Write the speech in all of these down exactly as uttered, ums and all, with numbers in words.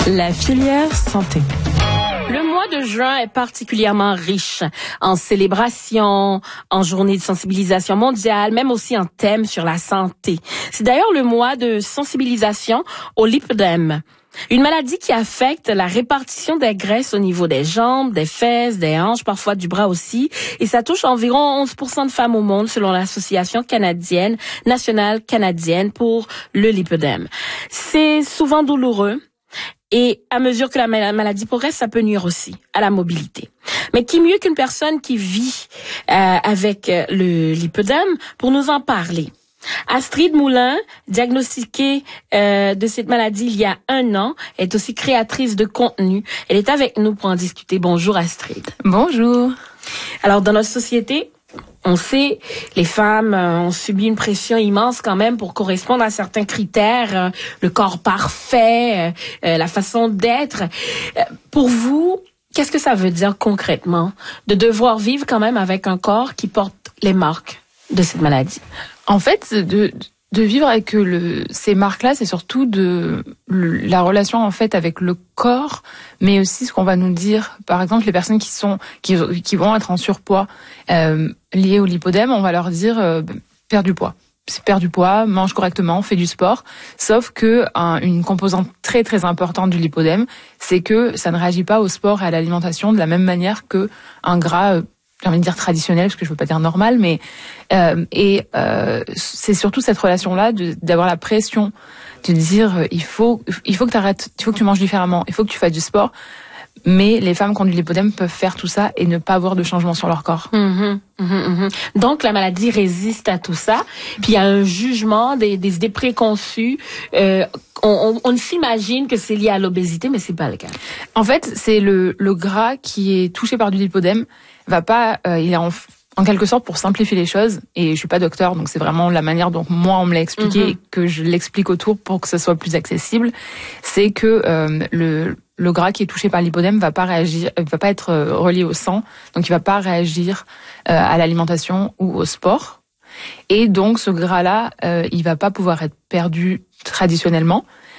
La filière santé. Le mois de juin est particulièrement riche en célébrations, en journées de sensibilisation mondiale, même aussi en thèmes sur la santé. C'est d'ailleurs le mois de sensibilisation au lipœdème, une maladie qui affecte la répartition des graisses au niveau des jambes, des fesses, des hanches, parfois du bras aussi. Et ça touche environ onze pour cent de femmes au monde selon l'Association canadienne, nationale canadienne pour le lipœdème. C'est souvent douloureux. Et à mesure que la maladie progresse, ça peut nuire aussi à la mobilité. Mais qui mieux qu'une personne qui vit euh, avec le lipœdème pour nous en parler? Astrid Moulin, diagnostiquée euh, de cette maladie il y a un an, est aussi créatrice de contenu. Elle est avec nous pour en discuter. Bonjour Astrid. Bonjour. Alors dans notre société, on sait, les femmes euh, ont subi une pression immense quand même pour correspondre à certains critères, euh, le corps parfait, euh, euh, la façon d'être. Euh, pour vous, qu'est-ce que ça veut dire concrètement de devoir vivre quand même avec un corps qui porte les marques de cette maladie? En fait, de, de vivre avec le, ces marques-là, c'est surtout de le, la relation en fait avec le corps, mais aussi ce qu'on va nous dire. Par exemple, les personnes qui sont qui, qui vont être en surpoids euh, liées au lipœdème, on va leur dire euh, perds du poids. Perds du poids, mange correctement, fais du sport. Sauf que un, une composante très très importante du lipœdème, c'est que ça ne réagit pas au sport et à l'alimentation de la même manière que un gras. Euh, j'ai envie de dire traditionnel, parce que je veux pas dire normal, mais euh, et euh, c'est surtout cette relation-là de, d'avoir la pression de dire euh, il faut il faut que tu arrêtes, il faut que tu manges différemment, il faut que tu fasses du sport. Mais les femmes qui ont du lipœdème peuvent faire tout ça et ne pas avoir de changement sur leur corps. Mmh, mmh, mmh. Donc la maladie résiste à tout ça. Puis il y a un jugement, des, des idées préconçues. Euh, on, on, on s'imagine que c'est lié à l'obésité, mais c'est pas le cas. En fait, c'est le, le gras qui est touché par du lipœdème va pas, euh, il est en, en quelque sorte pour simplifier les choses. Et je suis pas docteur, donc c'est vraiment la manière dont moi on me l'a expliqué mmh. et que je l'explique autour pour que ce soit plus accessible. C'est que euh, le le gras qui est touché par le lipœdème va pas réagir, va pas être relié au sang, donc il va pas réagir euh, à l'alimentation ou au sport. Et donc ce gras-là, euh, il va pas pouvoir être perdu traditionnellement.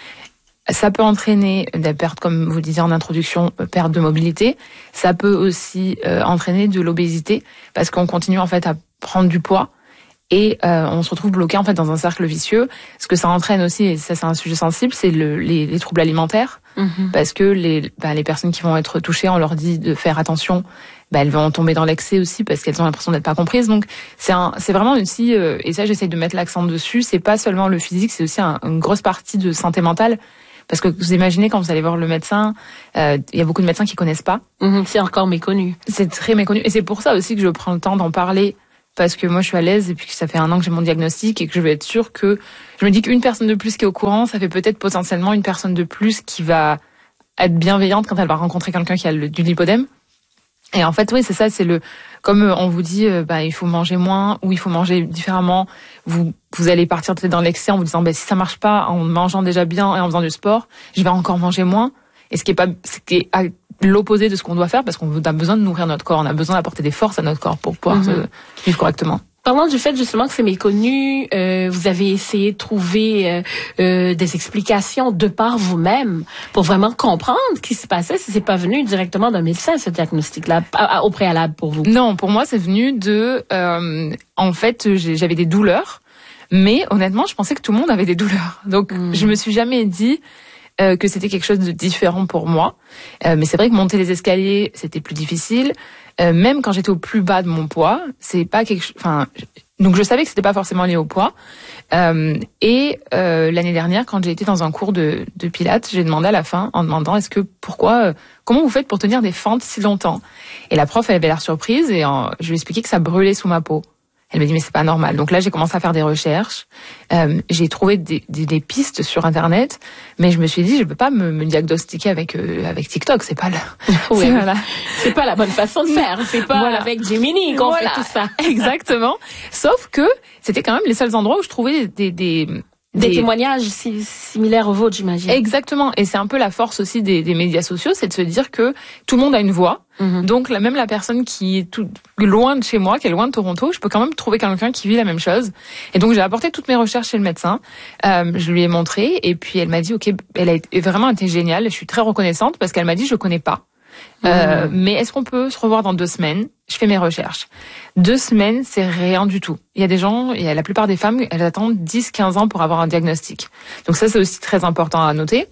Ça peut entraîner des pertes, comme vous disiez en introduction, perte de mobilité. Ça peut aussi euh, entraîner de l'obésité parce qu'on continue en fait à prendre du poids. Et euh, on se retrouve bloqué en fait dans un cercle vicieux. Ce que ça entraîne aussi, et ça c'est un sujet sensible, c'est le, les, les troubles alimentaires, mmh. parce que les, bah, les personnes qui vont être touchées, on leur dit de faire attention, bah, elles vont tomber dans l'excès aussi parce qu'elles ont l'impression d'être pas comprises. Donc c'est un, c'est vraiment aussi, euh, et ça j'essaye de mettre l'accent dessus, c'est pas seulement le physique, c'est aussi un, une grosse partie de santé mentale. Parce que vous imaginez quand vous allez voir le médecin, euh, il y a beaucoup de médecins qui connaissent pas. Mmh, c'est encore méconnu. C'est très méconnu, et c'est pour ça aussi que je prends le temps d'en parler. Parce que moi je suis à l'aise et puis que ça fait un an que j'ai mon diagnostic et que je veux être sûre que je me dis qu'une personne de plus qui est au courant, ça fait peut-être potentiellement une personne de plus qui va être bienveillante quand elle va rencontrer quelqu'un qui a le, du lipœdème. Et en fait oui c'est ça, c'est le comme on vous dit euh, bah il faut manger moins ou il faut manger différemment. Vous vous allez partir peut-être dans l'excès en vous disant bah si ça marche pas en mangeant déjà bien et en faisant du sport, je vais encore manger moins. Et ce qui est pas ce qui est l'opposé de ce qu'on doit faire parce qu'on a besoin de nourrir notre corps, on a besoin d'apporter des forces à notre corps pour pouvoir mmh. se vivre correctement. Parlant du fait justement que c'est méconnu, euh, vous avez essayé de trouver euh, euh, des explications de par vous-même pour vraiment comprendre ce qui se passait, si c'est pas venu directement d'un médecin ce diagnostic-là au préalable pour vous? Non, pour moi c'est venu de, euh, en fait j'avais des douleurs, mais honnêtement je pensais que tout le monde avait des douleurs, donc mmh. je me suis jamais dit Euh, que c'était quelque chose de différent pour moi. Euh, mais c'est vrai que monter les escaliers, c'était plus difficile. Euh, même quand j'étais au plus bas de mon poids, c'est pas quelque chose... Enfin, donc je savais que c'était pas forcément lié au poids. Euh, et euh, l'année dernière, quand j'ai été dans un cours de, de pilates, j'ai demandé à la fin, en demandant est-ce que pourquoi, euh, comment vous faites pour tenir des fentes si longtemps? Et la prof, elle avait l'air surprise et en, je lui ai expliqué que ça brûlait sous ma peau. Elle m'a dit mais c'est pas normal. Donc là j'ai commencé à faire des recherches, euh, j'ai trouvé des, des, des pistes sur internet, mais je me suis dit je peux pas me, me diagnostiquer avec euh, avec TikTok, c'est pas la oui, c'est, voilà. c'est pas la bonne façon de faire, c'est pas voilà. avec Gemini qu'on voilà. fait tout ça. Exactement. Sauf que c'était quand même les seuls endroits où je trouvais des des Des, des témoignages si, similaires aux vôtres, j'imagine. Exactement. Et c'est un peu la force aussi des, des médias sociaux, c'est de se dire que tout le monde a une voix. Mm-hmm. Donc, la, même la personne qui est tout, loin de chez moi, qui est loin de Toronto, je peux quand même trouver quelqu'un qui vit la même chose. Et donc, j'ai apporté toutes mes recherches chez le médecin. Euh, je lui ai montré. Et puis, elle m'a dit, OK, elle a été, vraiment été géniale. Je suis très reconnaissante parce qu'elle m'a dit, je connais pas. Mmh. Euh, mais est-ce qu'on peut se revoir dans deux semaines? Je fais mes recherches. Deux semaines, c'est rien du tout. Il y a des gens, il y a la plupart des femmes, elles attendent dix, quinze ans pour avoir un diagnostic. Donc ça, c'est aussi très important à noter.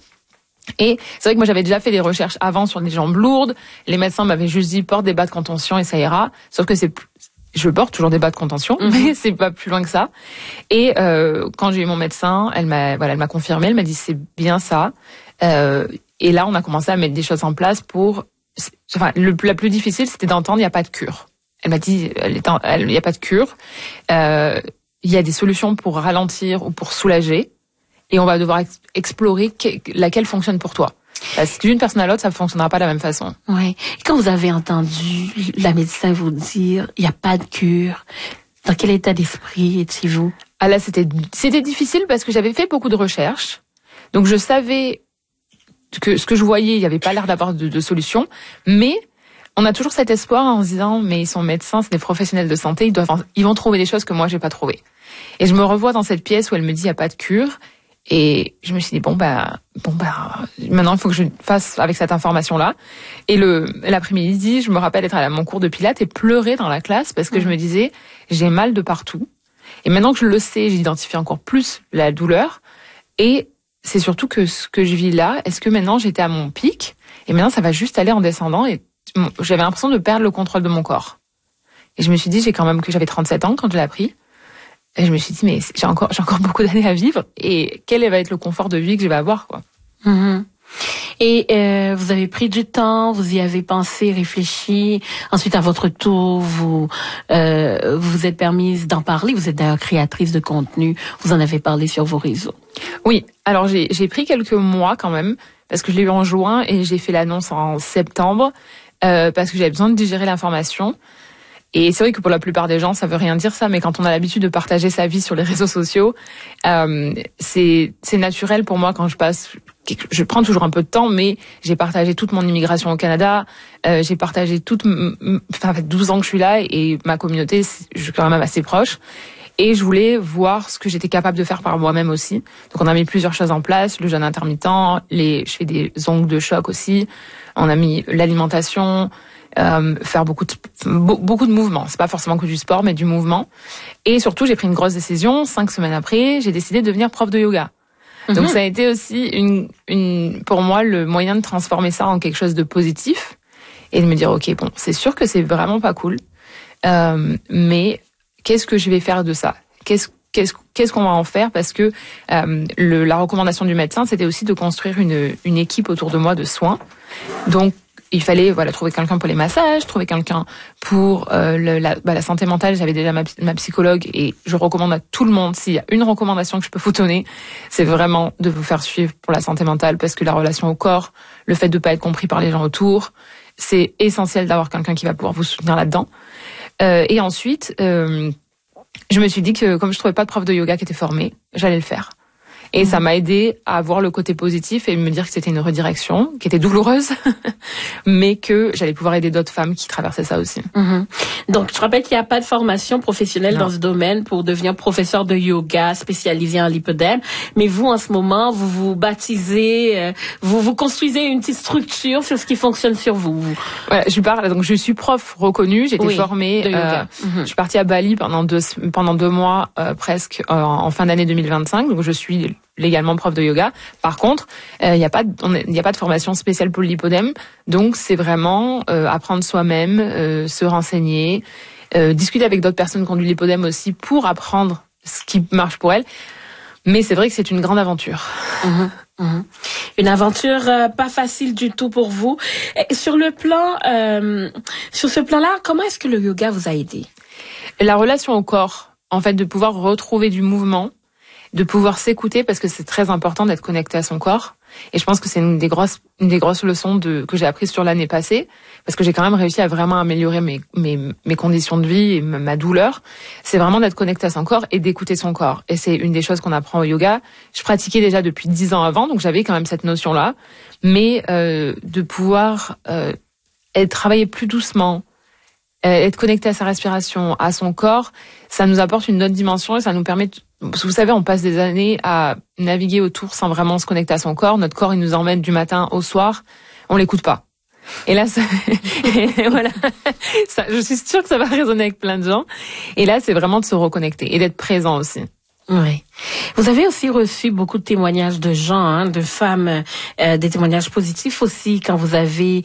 Et c'est vrai que moi, j'avais déjà fait des recherches avant sur des jambes lourdes. Les médecins m'avaient juste dit, porte des bas de contention et ça ira. Sauf que c'est plus... je porte toujours des bas de contention, mmh. mais c'est pas plus loin que ça. Et euh, quand j'ai eu mon médecin, elle m'a, voilà, elle m'a confirmé, elle m'a dit, c'est bien ça. Euh, et là, on a commencé à mettre des choses en place pour... Enfin, le la plus difficile, c'était d'entendre, il n'y a pas de cure. Elle m'a dit, il n'y a pas de cure. Euh, il y a des solutions pour ralentir ou pour soulager. Et on va devoir ex- explorer que, laquelle fonctionne pour toi. Parce que d'une personne à l'autre, ça ne fonctionnera pas de la même façon. Oui. Et quand vous avez entendu la médecin vous dire, il n'y a pas de cure, dans quel état d'esprit étiez-vous? Ah là, c'était, c'était difficile parce que j'avais fait beaucoup de recherches. Donc, je savais que ce que je voyais, il n'y avait pas l'air d'avoir de, de solution, mais on a toujours cet espoir en se disant, mais ils sont médecins, c'est des professionnels de santé, ils doivent, ils vont trouver des choses que moi j'ai pas trouvées. Et je me revois dans cette pièce où elle me dit, il n'y a pas de cure, et je me suis dit, bon bah, bon bah, maintenant il faut que je fasse avec cette information-là. Et le l'après-midi, je me rappelle être à mon cours de pilates et pleurer dans la classe parce que mmh. je me disais, j'ai mal de partout. Et maintenant que je le sais, j'identifie encore plus la douleur, et c'est surtout que ce que je vis là, est-ce que maintenant j'étais à mon pic et maintenant ça va juste aller en descendant et j'avais l'impression de perdre le contrôle de mon corps. Et je me suis dit, j'ai quand même que j'avais trente-sept ans quand je l'ai appris. Et je me suis dit, mais j'ai encore, j'ai encore beaucoup d'années à vivre et quel va être le confort de vie que je vais avoir, quoi. Mm-hmm. Et euh, vous avez pris du temps, vous y avez pensé, réfléchi. Ensuite, à votre tour, vous euh, vous êtes permise d'en parler. Vous êtes d'ailleurs créatrice de contenu. Vous en avez parlé sur vos réseaux. Oui. Alors j'ai j'ai pris quelques mois quand même parce que je l'ai eu en juin et j'ai fait l'annonce en septembre euh, parce que j'avais besoin de digérer l'information. Et c'est vrai que pour la plupart des gens, ça veut rien dire ça, mais quand on a l'habitude de partager sa vie sur les réseaux sociaux, euh, c'est c'est naturel pour moi quand je passe. Je prends toujours un peu de temps, mais j'ai partagé toute mon immigration au Canada. Euh, j'ai partagé toute, enfin, ça fait douze ans que je suis là et ma communauté, je suis quand même assez proche. Et je voulais voir ce que j'étais capable de faire par moi-même aussi. Donc on a mis plusieurs choses en place, le jeûne intermittent, les, je fais des ongles de choc aussi. On a mis l'alimentation. Euh, faire beaucoup de beaucoup de mouvements. C'est pas forcément que du sport, mais du mouvement. Et surtout, j'ai pris une grosse décision. Cinq semaines après, j'ai décidé de devenir prof de yoga. Mm-hmm. Donc ça a été aussi une une pour moi le moyen de transformer ça en quelque chose de positif et de me dire ok bon, c'est sûr que c'est vraiment pas cool, euh, mais qu'est-ce que je vais faire de ça? Qu'est-ce Qu'est-ce, qu'est-ce qu'on va en faire? Parce que euh, le, la recommandation du médecin, c'était aussi de construire une, une équipe autour de moi de soins. Donc, il fallait voilà trouver quelqu'un pour les massages, trouver quelqu'un pour euh, le, la, bah, la santé mentale. J'avais déjà ma, ma psychologue et je recommande à tout le monde, s'il y a une recommandation que je peux vous donner, c'est vraiment de vous faire suivre pour la santé mentale parce que la relation au corps, le fait de pas être compris par les gens autour, c'est essentiel d'avoir quelqu'un qui va pouvoir vous soutenir là-dedans. Euh, et ensuite... Euh, je me suis dit que comme je trouvais pas de prof de yoga qui était formé, j'allais le faire. Et mmh. ça m'a aidé à voir le côté positif et me dire que c'était une redirection qui était douloureuse, mais que j'allais pouvoir aider d'autres femmes qui traversaient ça aussi. Mmh. Donc, je rappelle qu'il n'y a pas de formation professionnelle non. dans ce domaine pour devenir professeur de yoga spécialisé en lipodème. Mais vous, en ce moment, vous vous baptisez, euh, vous vous construisez une petite structure sur ce qui fonctionne sur vous. Ouais, je parle. Donc, je suis prof reconnue. J'ai été oui, formée. De yoga. Euh, mmh. Je suis partie à Bali pendant deux pendant deux mois euh, presque euh, en fin d'année deux mille vingt-cinq. Donc, je suis légalement prof de yoga. Par contre, il euh, n'y a pas, il n'y a pas de formation spéciale pour le lipodème. Donc, c'est vraiment euh, apprendre soi-même, euh, se renseigner, euh, discuter avec d'autres personnes qui ont du lipodème aussi pour apprendre ce qui marche pour elles. Mais c'est vrai que c'est une grande aventure. Mmh, mmh. Une aventure euh, pas facile du tout pour vous. Et sur le plan, euh, sur ce plan-là, comment est-ce que le yoga vous a aidé? La relation au corps, en fait, de pouvoir retrouver du mouvement, de pouvoir s'écouter parce que c'est très important d'être connecté à son corps Et je pense que c'est une des grosses, une des grosses leçons de, que j'ai apprises sur l'année passée, parce que j'ai quand même réussi à vraiment améliorer mes, mes, mes conditions de vie et ma douleur. C'est vraiment d'être connecté à son corps et d'écouter son corps. Et c'est une des choses qu'on apprend au yoga. Je pratiquais déjà depuis dix ans avant, donc j'avais quand même cette notion-là. Mais, euh, de pouvoir, euh, être, travailler plus doucement, être connecté à sa respiration, à son corps, ça nous apporte une autre dimension et ça nous permet, de, parce que vous savez, on passe des années à naviguer autour sans vraiment se connecter à son corps. Notre corps, il nous emmène du matin au soir, on l'écoute pas. Et là, ça, et voilà, ça, je suis sûre que ça va résonner avec plein de gens. Et là, c'est vraiment de se reconnecter et d'être présent aussi. Oui. Vous avez aussi reçu beaucoup de témoignages de gens, hein, de femmes, euh, des témoignages positifs aussi quand vous avez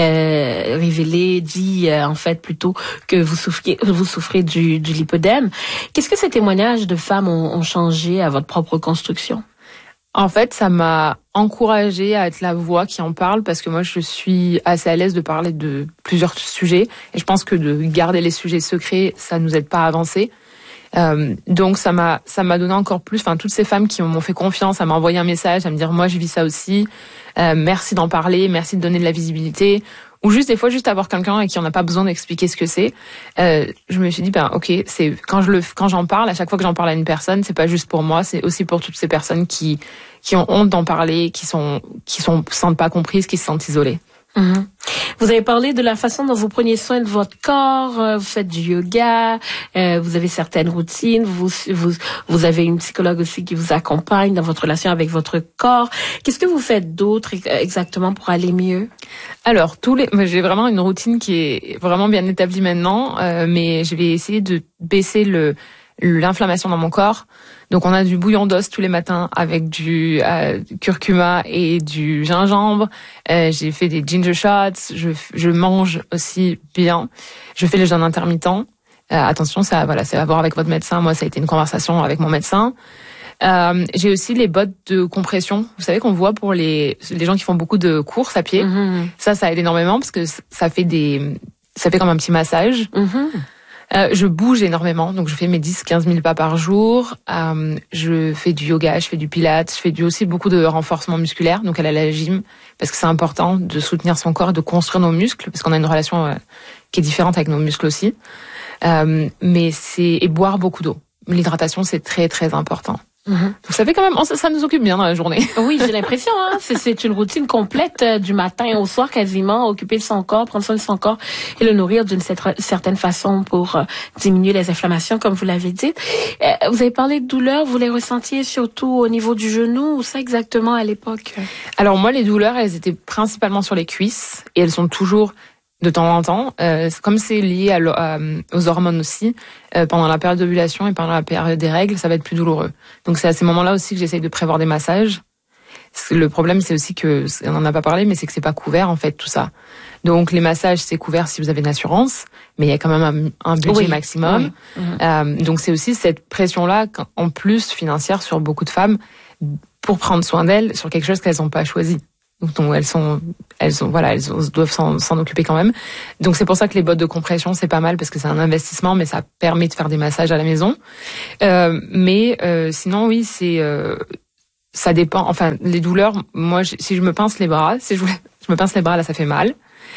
euh, révélé, dit euh, en fait plutôt que vous souffriez, vous souffrez du, du lipodème. Qu'est-ce que ces témoignages de femmes ont, ont changé à votre propre construction? En fait, ça m'a encouragée à être la voix qui en parle parce que moi, je suis assez à l'aise de parler de plusieurs sujets et je pense que de garder les sujets secrets, ça nous aide pas à avancer. Euh, donc ça m'a ça m'a donné encore plus, enfin toutes ces femmes qui m'ont fait confiance à m'envoyer un message, à me dire moi je vis ça aussi, euh, merci d'en parler, merci de donner de la visibilité, ou juste des fois juste avoir quelqu'un à qui on n'a pas besoin d'expliquer ce que c'est. Euh, je me suis dit ben ok, c'est quand je le quand j'en parle, à chaque fois que j'en parle à une personne, c'est pas juste pour moi, c'est aussi pour toutes ces personnes qui qui ont honte d'en parler, qui sont qui sont se sentent pas comprises, qui se sentent isolées. Mmh. Vous avez parlé de la façon dont vous preniez soin de votre corps, euh, vous faites du yoga, euh, vous avez certaines routines, vous, vous, vous avez une psychologue aussi qui vous accompagne dans votre relation avec votre corps. Qu'est-ce que vous faites d'autre exactement pour aller mieux? Alors, tous les, j'ai vraiment une routine qui est vraiment bien établie maintenant, euh, mais je vais essayer de baisser le, l'inflammation dans mon corps. Donc on a du bouillon d'os tous les matins avec du euh, curcuma et du gingembre. Euh, j'ai fait des ginger shots. Je, je mange aussi bien. Je fais le jeûne intermittent. Euh, attention, ça voilà, c'est à voir avec votre médecin. Moi, ça a été une conversation avec mon médecin. Euh, j'ai aussi les bottes de compression. Vous savez qu'on voit pour les les gens qui font beaucoup de courses à pied. Mm-hmm. Ça, ça aide énormément parce que ça fait des ça fait comme un petit massage. Mm-hmm. Euh, je bouge énormément, donc je fais mes dix à quinze mille pas par jour. Euh, je fais du yoga, je fais du pilates, je fais du, aussi beaucoup de renforcement musculaire, donc à la gym, parce que c'est important de soutenir son corps et de construire nos muscles, parce qu'on a une relation euh, qui est différente avec nos muscles aussi. Euh, mais c'est et boire beaucoup d'eau. L'hydratation, c'est très très important. Mmh. Donc ça fait quand même, ça, ça nous occupe bien dans la journée. Oui, j'ai l'impression, hein, c'est, c'est une routine complète euh, du matin au soir quasiment, occuper de son corps, prendre soin de son corps et le nourrir d'une certaine façon pour euh, diminuer les inflammations, comme vous l'avez dit. Euh, vous avez parlé de douleurs, vous les ressentiez surtout au niveau du genou, ou ça exactement à l'époque? Alors moi, les douleurs, elles étaient principalement sur les cuisses et elles sont toujours de temps en temps, euh, comme c'est lié à, à, aux hormones aussi, euh, pendant la période d'ovulation et pendant la période des règles, ça va être plus douloureux. Donc c'est à ces moments-là aussi que j'essaye de prévoir des massages. Le problème, c'est aussi que, on n'en a pas parlé, mais c'est que c'est pas couvert en fait tout ça. Donc les massages, c'est couvert si vous avez une assurance, mais il y a quand même un, un budget oui, maximum. Oui. Mmh. Euh, donc c'est aussi cette pression-là, en plus financière sur beaucoup de femmes, pour prendre soin d'elles sur quelque chose qu'elles n'ont pas choisi. Donc elles sont, elles sont, voilà, elles doivent s'en, s'en occuper quand même. Donc c'est pour ça que les bottes de compression c'est pas mal parce que c'est un investissement, mais ça permet de faire des massages à la maison. Euh, mais euh, sinon oui, c'est, euh, ça dépend. Enfin les douleurs, moi si je me pince les bras, si je, je me pince les bras là ça fait mal.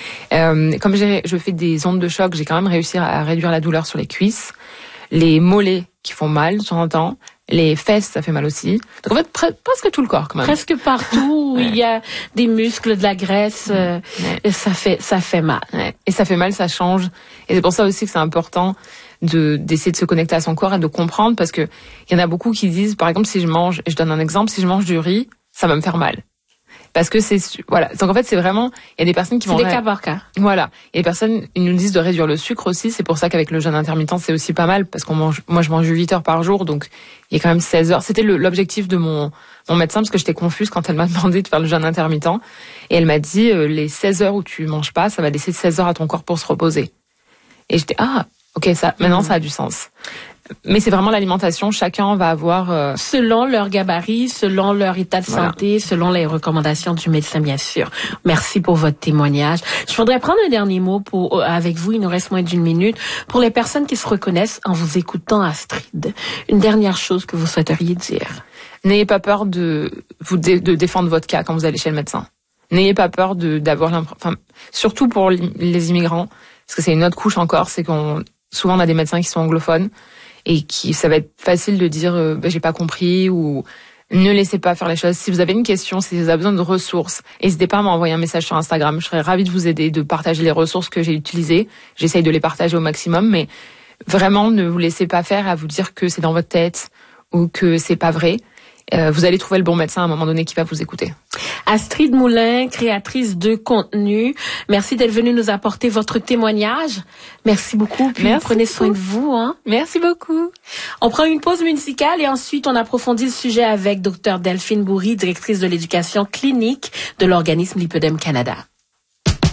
Euh, comme j'ai, je fais des ondes de choc, j'ai quand même réussi à réduire la douleur sur les cuisses, les mollets qui font mal de temps en temps. Les fesses, ça fait mal aussi. Donc en fait, pre- presque tout le corps quand même. Presque partout où il y a des muscles, de la graisse, euh, ouais. ça fait ça fait mal. Ouais. Et ça fait mal, ça change. Et c'est pour ça aussi que c'est important de d'essayer de se connecter à son corps et de comprendre, parce que il y en a beaucoup qui disent, par exemple, si je mange, et je donne un exemple, si je mange du riz, ça va me faire mal. Parce que c'est, voilà. Donc en fait, c'est vraiment, il y a des personnes qui c'est vont... C'est des cas par cas. Voilà. Et les personnes, ils nous disent de réduire le sucre aussi. C'est pour ça qu'avec le jeûne intermittent, c'est aussi pas mal, parce qu'on mange, moi je mange huit heures par jour, donc il y a quand même seize heures. C'était le, l'objectif de mon, mon médecin, parce que j'étais confuse quand elle m'a demandé de faire le jeûne intermittent. Et elle m'a dit, euh, les seize heures où tu manges pas, ça va laisser seize heures à ton corps pour se reposer. Et j'étais, ah, ok, ça, maintenant mmh. ça a du sens. Mais c'est vraiment l'alimentation, chacun va avoir... Euh... Selon leur gabarit, selon leur état de voilà. santé, selon les recommandations du médecin, bien sûr. Merci pour votre témoignage. Je voudrais prendre un dernier mot pour avec vous, il nous reste moins d'une minute, pour les personnes qui se reconnaissent en vous écoutant, Astrid. Une dernière chose que vous souhaiteriez dire. N'ayez pas peur de vous dé- de défendre votre cas quand vous allez chez le médecin. N'ayez pas peur de d'avoir l'impression, enfin, surtout pour les immigrants, parce que c'est une autre couche encore, c'est qu'on souvent on a des médecins qui sont anglophones et qui ça va être facile de dire euh, bah, j'ai pas compris ou ne laissez pas faire les choses. Si vous avez une question, si vous avez besoin de ressources, n'hésitez pas à m'envoyer un message sur Instagram. Je serais ravie de vous aider, de partager les ressources que j'ai utilisées. J'essaye de les partager au maximum, mais vraiment ne vous laissez pas faire à vous dire que c'est dans votre tête ou que c'est pas vrai. Euh, vous allez trouver le bon médecin à un moment donné qui va vous écouter. Astrid Moulin, créatrice de contenu, merci d'être venue nous apporter votre témoignage. Merci beaucoup. Puis merci prenez beaucoup. soin de vous. Hein. Merci beaucoup. On prend une pause musicale et ensuite on approfondit le sujet avec Dr Delphine Bourry, directrice de l'éducation clinique de l'organisme Lipodem Canada.